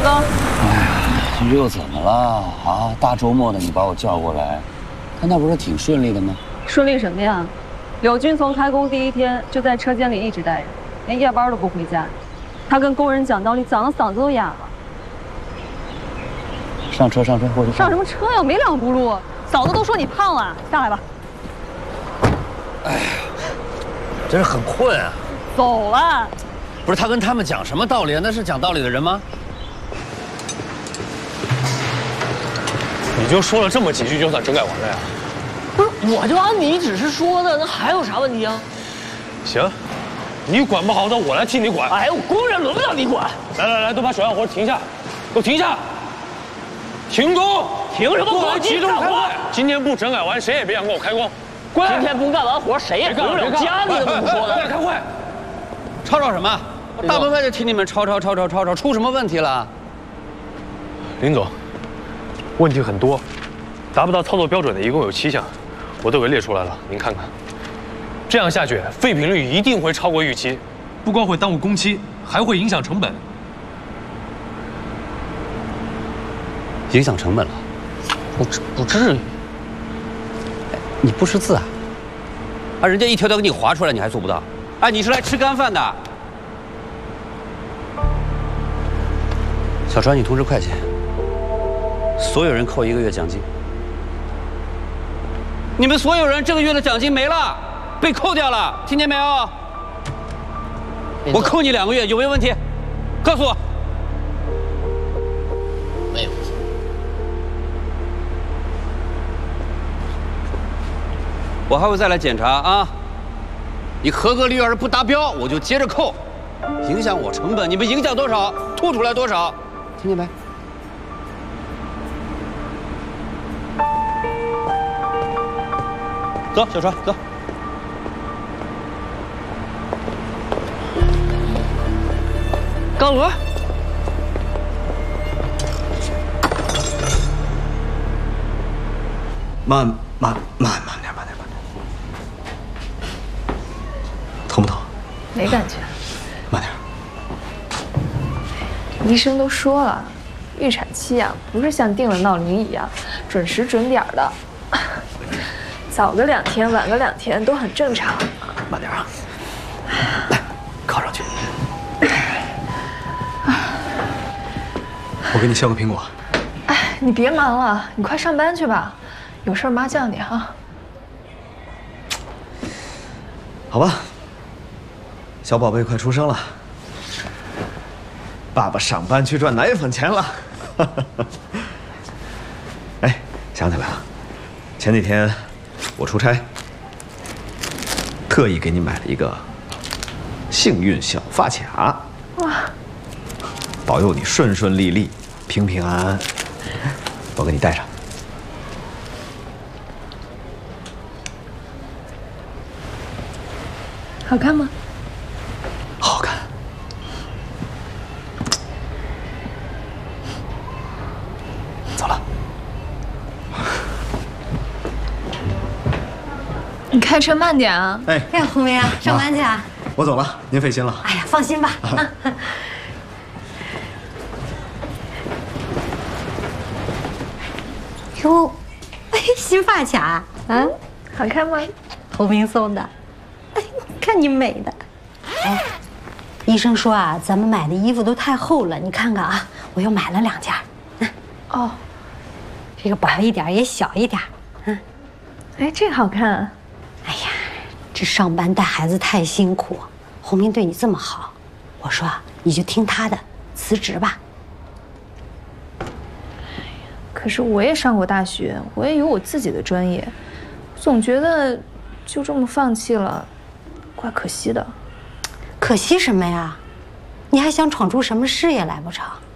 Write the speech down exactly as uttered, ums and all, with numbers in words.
刚。 哎呀，这又怎么了啊？大周末的你把我叫过来，他那不是挺顺利的吗？ 顺利什么呀？柳军从开工第一天就在车间里一直待着，连夜班都不回家。他跟工人讲道理，讲的嗓子都哑了。 上车，上车，或者上什么车呀？没两步路。嫂子都说你胖了，下来吧。 哎呀，真是很困啊。 走了。 不是他跟他们讲什么道理？那是讲道理的人吗？ 你就说了这么几句，就算整改完了呀？ 不是，我就按你指示说的，那还有啥问题啊？ 行，你管不好的，我来替你管。 哎，我工人轮不到你管。 来来来，都把手上活停下，给我停下！停工！ 停什么工？ 集中开会！今天不整改完，谁也别想跟我开工。 今天不干完活，谁也回不了家。你怎么不说的？ 开会！ 吵吵什么？大门外就听你们吵吵吵吵吵吵，出什么问题了？ 林总，问题很多，达不到操作标准的一共有七项，我都给列出来了，您看看。这样下去，废品率一定会超过预期，不光会耽误工期，还会影响成本。 影响成本了？ 不不至于。 你不识字啊？啊，人家一条条给你划出来，你还做不到？哎，你是来吃干饭的？小川，你通知会计，所有人扣一个月奖金。你们所有人这个月的奖金没了，被扣掉了，听见没有？我扣你两个月，有没有问题？告诉我。 没有。 我还会再来检查啊！你合格率要是不达标，我就接着扣，影响我成本。你们影响多少，吐出来多少，听见没？走，小川，走。 高轮。 慢慢慢慢点，慢点，慢点。疼不疼？ 没感觉。 慢点。 医生都说了，预产期啊，不是像定了闹铃一样准时准点的，早个两天，晚个两天都很正常。 慢点啊！来，靠上去。我给你削个苹果。 哎，你别忙了，你快上班去吧。有事妈叫你哈。 好吧，小宝贝快出生了，爸爸上班去赚奶粉钱了。哎，想起来了，前几天我出差，特意给你买了一个幸运小发卡，哇，保佑你顺顺利利、平平安安。我给你戴上。 好看吗？ 好看。走了。 你开车慢点啊！ 哎， 哎呀，红梅啊，上班去啊？ 我走了，您费心了。 哎呀，放心吧。啊、哟，哎，新发卡， 嗯，好看吗？ 红明送的。哎，看你美的。哎，医生说啊，咱们买的衣服都太厚了，你看看啊，我又买了两件。嗯， 哦， 这个薄一点也小一点。嗯， 哎，这个好看。 哎呀，这上班带孩子太辛苦，红明对你这么好，我说你就听他的，辞职吧。 可是我也上过大学，我也有我自己的专业，总觉得就这么放弃了，怪可惜的。 可惜什么呀？你还想闯出什么事业来不成？